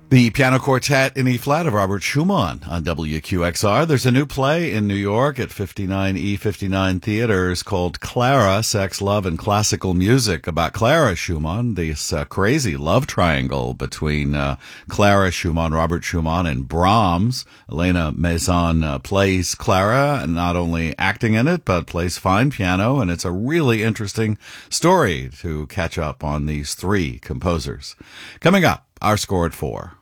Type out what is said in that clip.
The piano quartet in E-flat of Robert Schumann on WQXR. There's a new play in New York at 59E59 Theaters called Clara, Sex, Love, and Classical Music about Clara Schumann, this crazy love triangle between Clara Schumann, Robert Schumann, and Brahms. Elena Maison plays Clara, and not only acting in it, but plays fine piano, and it's a really interesting story to catch up on these three composers. Coming up, our score at 4.